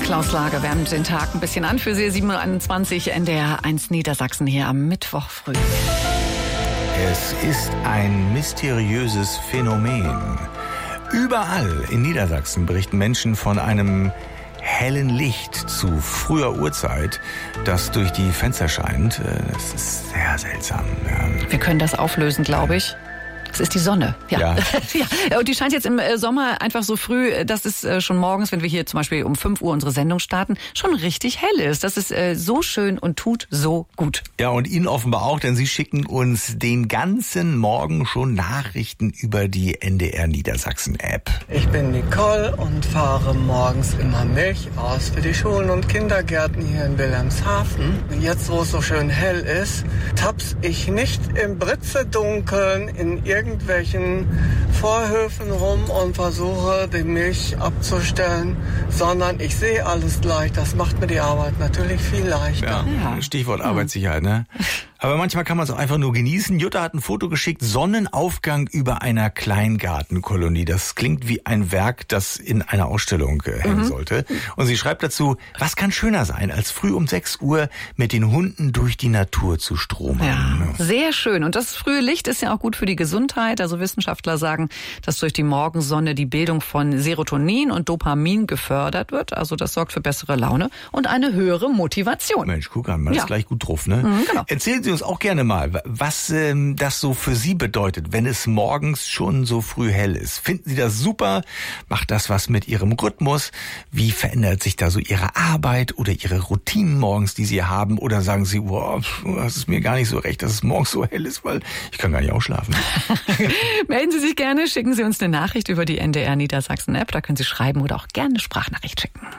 Klaus Lage wärmt den Tag ein bisschen an für Sie. 7:21 NDR 1 Niedersachsen hier am Mittwoch früh. Es ist ein mysteriöses Phänomen. Überall in Niedersachsen berichten Menschen von einem hellen Licht zu früher Uhrzeit, das durch die Fenster scheint. Das ist sehr seltsam. Ja. Wir können das auflösen, glaube ich. Das ist die Sonne. Ja. Ja. Und die scheint jetzt im Sommer einfach so früh, dass es schon morgens, wenn wir hier zum Beispiel um 5 Uhr unsere Sendung starten, schon richtig hell ist. Das ist so schön und tut so gut. Ja, und Ihnen offenbar auch, denn Sie schicken uns den ganzen Morgen schon Nachrichten über die NDR Niedersachsen App. Ich bin Nicole und fahre morgens immer Milch aus für die Schulen und Kindergärten hier in Wilhelmshaven. Jetzt, wo es so schön hell ist, taps ich nicht im Britzedunkeln in irgendwelchen Vorhöfen rum und versuche, die Milch abzustellen, sondern ich sehe alles gleich. Das macht mir die Arbeit natürlich viel leichter. Ja. Stichwort Arbeitssicherheit, ne? Aber manchmal kann man es auch einfach nur genießen. Jutta hat ein Foto geschickt, Sonnenaufgang über einer Kleingartenkolonie. Das klingt wie ein Werk, das in einer Ausstellung hängen sollte. Und sie schreibt dazu, was kann schöner sein, als früh um 6 Uhr mit den Hunden durch die Natur zu stromern. Ja, sehr schön. Und das frühe Licht ist ja auch gut für die Gesundheit. Also Wissenschaftler sagen, dass durch die Morgensonne die Bildung von Serotonin und Dopamin gefördert wird. Also das sorgt für bessere Laune und eine höhere Motivation. Mensch, guck an, man ist gleich gut drauf, ne? Genau. Erzählen Sie uns auch gerne mal, was das so für Sie bedeutet, wenn es morgens schon so früh hell ist. Finden Sie das super? Macht das was mit Ihrem Rhythmus? Wie verändert sich da so Ihre Arbeit oder Ihre Routinen morgens, die Sie haben? Oder sagen Sie, wow, das ist mir gar nicht so recht, dass es morgens so hell ist, weil ich kann gar nicht ausschlafen. Melden Sie sich gerne, schicken Sie uns eine Nachricht über die NDR Niedersachsen App. Da können Sie schreiben oder auch gerne eine Sprachnachricht schicken.